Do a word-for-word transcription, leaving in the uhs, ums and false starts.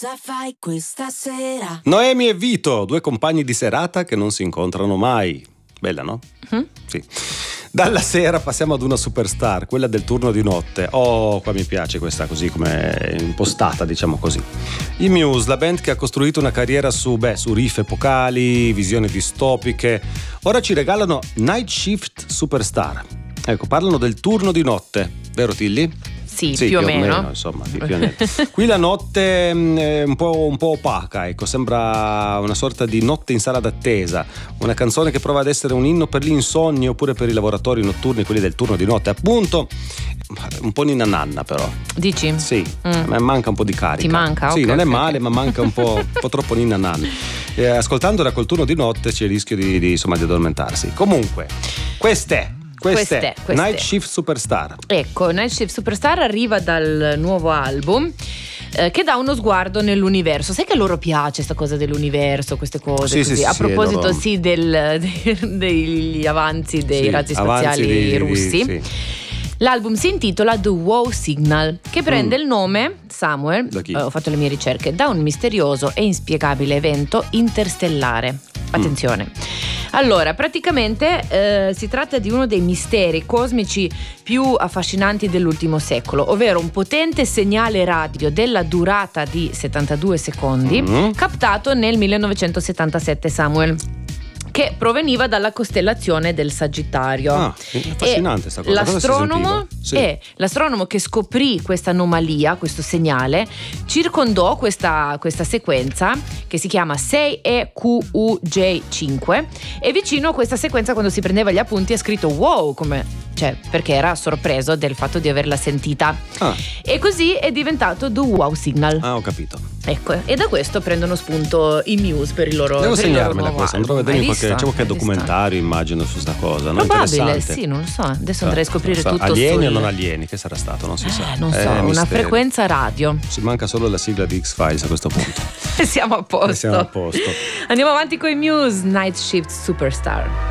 Cosa fai questa sera? Noemi e Vito, due compagni di serata che non si incontrano mai. Bella, no? Mm? Sì. Dalla sera passiamo ad una superstar, quella del turno di notte. Oh, qua mi piace questa così come impostata, diciamo così. I Muse, la band che ha costruito una carriera su, beh, su riff epocali, visioni distopiche, ora ci regalano Night Shift Superstar. Ecco, parlano del turno di notte, vero Tilly? Sì, sì, più, più o meno, meno insomma, più o meno. Qui la notte è un po', un po' opaca, ecco, sembra una sorta di notte in sala d'attesa, una canzone che prova ad essere un inno per gli insonni oppure per i lavoratori notturni, quelli del turno di notte, appunto. Un po' ninna nanna però. Dici? Sì, Mm. a me manca un po' di carica. Ti manca? Sì, Ok, non è ok, male, ok. ma manca un po', un po' troppo ninna nanna. Eh, ascoltandola col turno di notte c'è il rischio di, di, insomma, di addormentarsi. Comunque, queste Queste, Queste, queste. Night Shift Superstar. Ecco, Night Shift Superstar arriva dal nuovo album eh, che dà uno sguardo nell'universo. Sai che a loro piace sta cosa dell'universo, queste cose Sì, così. sì, a sì, proposito loro- sì del, de- degli avanzi dei Sì, razzi avanzi spaziali di- di- russi. sì. L'album si intitola The Wow Signal, che prende Mm. il nome, Samuel, Da chi? eh, ho fatto le mie ricerche, da un misterioso e inspiegabile evento interstellare. Attenzione. Allora, praticamente eh, si tratta di uno dei misteri cosmici più affascinanti dell'ultimo secolo, ovvero un potente segnale radio della durata di settantadue secondi, Mm. captato nel millenovecentosettantasette, Samuel, che proveniva dalla costellazione del Sagittario. Ah, affascinante sta cosa. Cosa si L'astronomo, sentiva? Sì. e l'astronomo che scoprì questa anomalia, questo segnale, circondò questa, questa sequenza che si chiama sei E Q U J cinque, e vicino a questa sequenza, quando si prendeva gli appunti, ha scritto wow, come, cioè, perché era sorpreso del fatto di averla sentita. Ah, E così è diventato The Wow Signal. ah, ho capito. Ecco, e da questo prendono spunto i Muse per il loro Devo per il loro segnarmela nuovo questa, andrò a album. vedere Hai qualche, visto? c'è qualche Hai visto? documentario, immagino, su sta cosa, no? Probabile, Interessante. sì, non lo so. Adesso andrei a scoprire Non so, tutto alieni sul... o non alieni, che sarà stato? Non si sa. Eh, non so, È una mistero. frequenza radio. Ci manca solo la sigla di X-Files a questo punto. Siamo a posto. Siamo a posto. Andiamo avanti con i Muse, Night Shift Superstar.